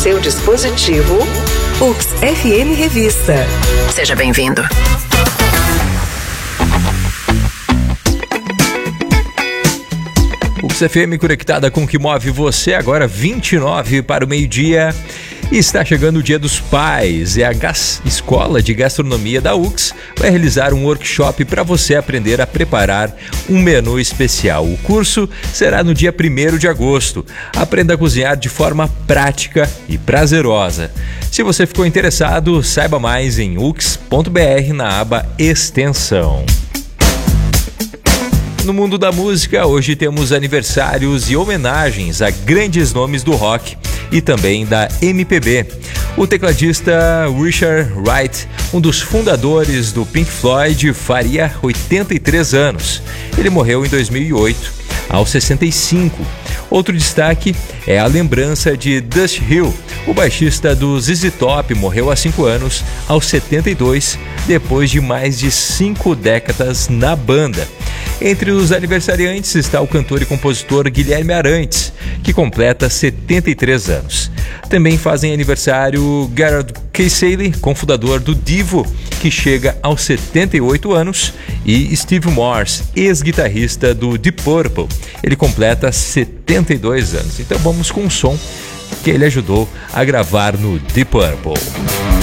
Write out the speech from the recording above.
seu dispositivo, UX FM Revista. Seja bem-vindo. UX FM conectada com o que move você, agora 29 para o meio-dia. E está chegando o Dia dos Pais. A Escola de Gastronomia da UX vai realizar um workshop para você aprender a preparar um menu especial. O curso será no dia 1º de agosto. Aprenda a cozinhar de forma prática e prazerosa. Se você ficou interessado, saiba mais em ux.br na aba Extensão. No mundo da música, hoje temos aniversários e homenagens a grandes nomes do rock e também da MPB. O tecladista Richard Wright, um dos fundadores do Pink Floyd, faria 83 anos. Ele morreu em 2008, aos 65. Outro destaque é a lembrança de Dusty Hill, o baixista do ZZ Top, morreu há 5 anos, aos 72, depois de mais de 5 décadas na banda. Entre os aniversariantes está o cantor e compositor Guilherme Arantes, que completa 73 anos. Também fazem aniversário Gerald Casale, cofundador do Divo, que chega aos 78 anos, e Steve Morse, ex-guitarrista do Deep Purple. Ele completa 72 anos. Então vamos com um som que ele ajudou a gravar no Deep Purple.